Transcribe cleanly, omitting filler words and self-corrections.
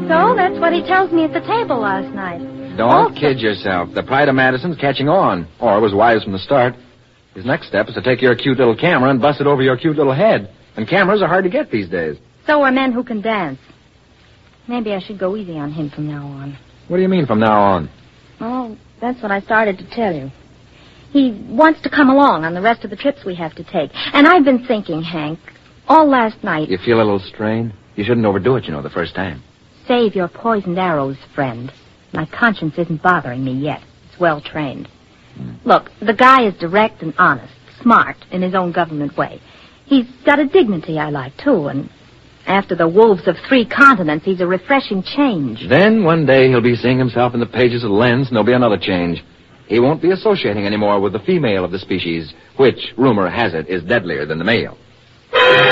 So that's what he tells me at the table last night. Don't kid yourself. The pride of Madison's catching on. Or was wise from the start. His next step is to take your cute little camera and bust it over your cute little head. And cameras are hard to get these days. So are men who can dance. Maybe I should go easy on him from now on. What do you mean from now on? Oh, that's what I started to tell you. He wants to come along on the rest of the trips we have to take. And I've been thinking, Hank, all last night... You feel a little strained? You shouldn't overdo it, the first time. Save your poisoned arrows, friend. My conscience isn't bothering me yet. It's well trained. Look, the guy is direct and honest, smart in his own government way. He's got a dignity I like, too, and after the wolves of 3 continents, he's a refreshing change. Then one day he'll be seeing himself in the pages of Lens, and there'll be another change. He won't be associating anymore with the female of the species, which, rumor has it, is deadlier than the male.